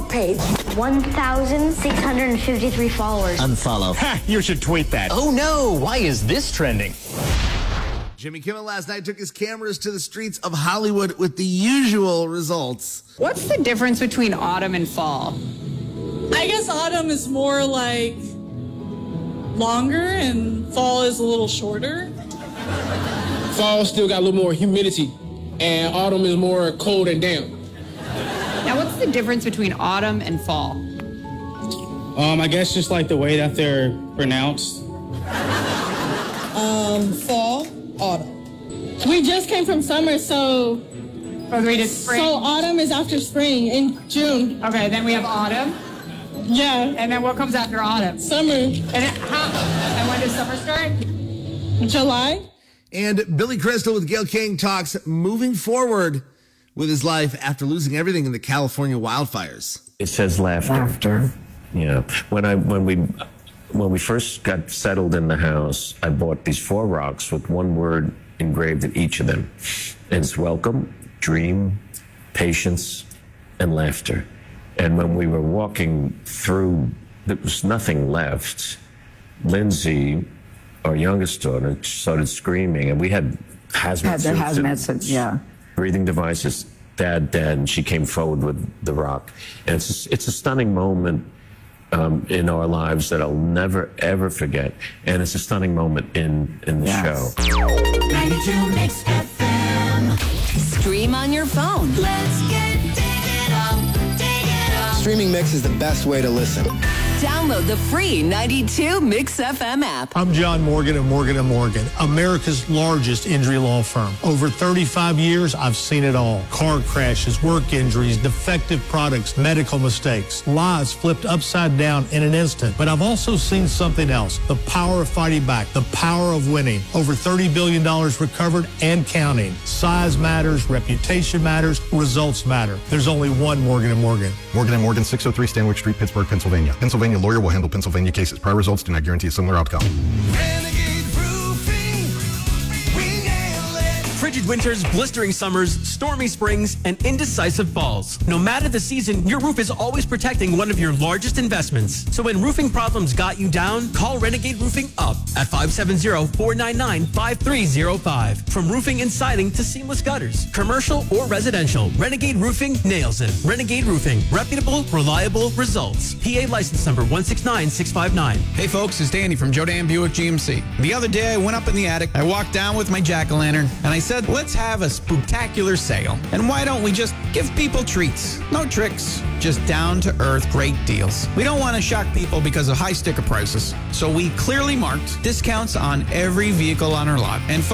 page. 1,653 followers. Unfollow. Ha! You should tweet that. Oh no, why is this trending? Jimmy Kimmel last night took his cameras to the streets of Hollywood with the usual results. What's the difference between autumn and fall? I guess autumn is more like longer and fall is a little shorter. Fall still got a little more humidity, and autumn is more cold and damp. Now, what's the difference between autumn and fall? I guess just like the way that they're pronounced. Fall, autumn. We just came from summer, so We did spring. so autumn is after spring in June. Okay, then we have autumn. Yeah, And then what comes after autumn? summer, And when does summer start? July. And Billy Crystal with Gayle King talks moving forward with his life after losing everything in the California wildfires. It says laughter. Yeah. When we first got settled in the house, I bought these 4 rocks with one word engraved in each of them. And it's welcome, dream, patience, and laughter. And when we were walking through, there was nothing left. Lindsay, our youngest daughter, started screaming, and we had hazmat suits. Breathing devices. Dad, and she came forward with the rock. And it's a stunning moment in our lives that I'll never, ever forget. And it's a stunning moment in the show. 92 Mix FM. Stream on your phone. Let's get digital. Streaming Mix is the best way to listen. Download the free 92 Mix FM app. I'm John Morgan of Morgan & Morgan, America's largest injury law firm. Over 35 years, I've seen it all. Car crashes, work injuries, defective products, medical mistakes, lives flipped upside down in an instant. But I've also seen something else, the power of fighting back, the power of winning. Over $30 billion recovered and counting. Size matters, reputation matters, results matter. There's only one Morgan & Morgan. Morgan & Morgan, 603 Stanwyck Street, Pittsburgh, Pennsylvania. Pennsylvania lawyer will handle Pennsylvania cases. Prior results do not guarantee a similar outcome. Frigid winters, blistering summers, stormy springs, and indecisive falls. No matter the season, your roof is always protecting one of your largest investments. So when roofing problems got you down, call Renegade Roofing up at 570-499-5305. From roofing and siding to seamless gutters, commercial or residential, Renegade Roofing nails it. Renegade Roofing, reputable, reliable results. PA license number 169659. Hey folks, it's Danny from Jodan Buick GMC. The other day I went up in the attic, I walked down with my jack-o'-lantern, and I said, let's have a spooktacular sale. And why don't we just give people treats? No tricks, just down-to-earth great deals. We don't want to shock people because of high sticker prices, so we clearly marked discounts on every vehicle on our lot. And